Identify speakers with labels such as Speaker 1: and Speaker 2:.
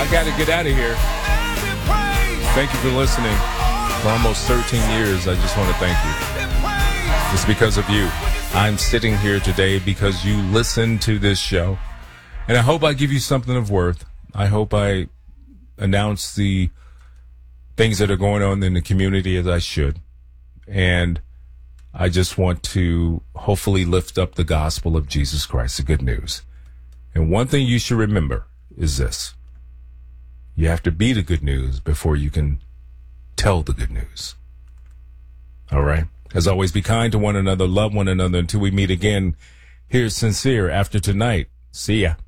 Speaker 1: I got to get out of here. Thank you for listening. For almost 13 years, I just want to thank you. It's because of you. I'm sitting here today because you listen to this show. And I hope I give you something of worth. I hope I announce the things that are going on in the community as I should. And I just want to hopefully lift up the gospel of Jesus Christ, the good news. And one thing you should remember is this. You have to be the good news before you can tell the good news. All right? As always, be kind to one another, love one another until we meet again. Here's Sincere after tonight. See ya.